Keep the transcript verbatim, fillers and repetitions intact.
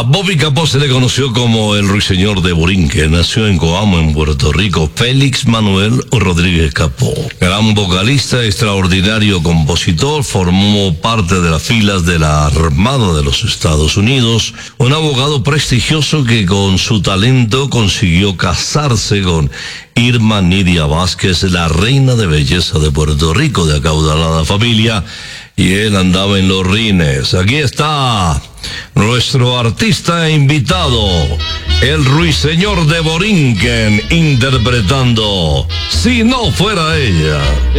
Bobby Capó se le conoció como el Ruiseñor de Borinquen. Nació en Coamo, en Puerto Rico, Félix Manuel Rodríguez Capó. Gran vocalista, extraordinario compositor, formó parte de las filas de la Armada de los Estados Unidos. Un abogado prestigioso que con su talento consiguió casarse con Irma Nidia Vázquez, la reina de belleza de Puerto Rico, de acaudalada familia, y él andaba en los rines. Aquí está nuestro artista invitado, el Ruiseñor de Borinquen, interpretando Si no fuera ella.